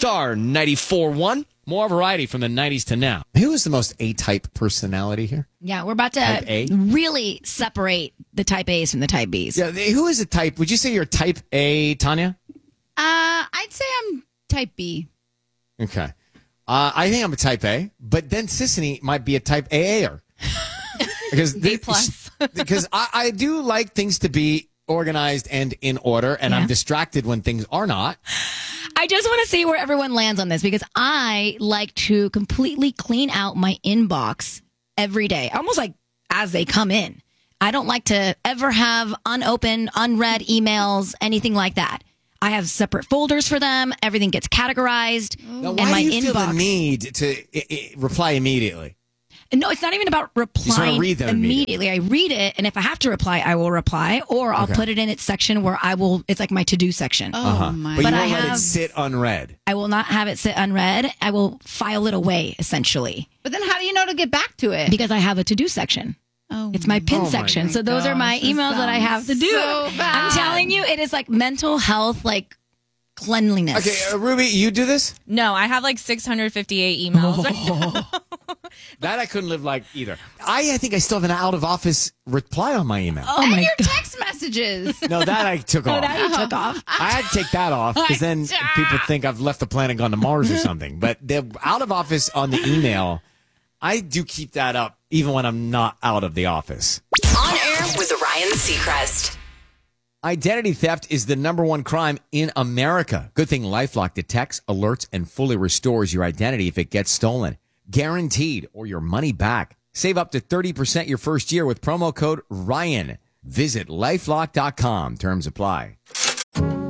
Star 94.1. More variety from the 90s to now. Who is the most A-type personality here? Yeah, we're about Type to A? really separate the type A's from the type B's. Yeah, who is a type? Would you say you're type A, Tanya? I'd say I'm type B. Okay. I think I'm a type A, but then Sissany might be a type AA-er. Because B plus. Because I do like things to be organized and in order, and I'm distracted when things are not. I just want to see where everyone lands on this because I like to completely clean out my inbox every day, almost like as they come in. I don't like to ever have unopened, unread emails, anything like that. I have separate folders for them. Everything gets categorized. Now, and why my do you inbox. feel the need to reply immediately? No, it's not even about replying read them immediately. I read it, and if I have to reply, I will reply, or I'll put it in its section where I will. It's like my to-do section. Oh my! But you But won't I let it have- sit unread. I will not have it sit unread. I will file it away, essentially, But then how do you know to get back to it? because I have a to-do section. Oh, It's my pin Oh my section. So those are my gosh, this emails that I have to do. sounds so bad. I'm telling you, it is like mental health, like cleanliness. Okay, Ruby, you do this? No, I have like 658 emails. That I couldn't live like either. I think I still have an out of office reply on my email. Oh and my your god! text messages. No, that I took off. That you took off. I had to take that off because then people think I've left the planet and gone to Mars or something. But the out of office on the email, I do keep that up even when I'm not out of the office. On air with Ryan Seacrest. Identity theft is the number one crime in America. Good thing LifeLock detects, alerts, and fully restores your identity if it gets stolen. Guaranteed, or your money back. Save up to 30% your first year with promo code Ryan. Visit LifeLock.com. Terms apply.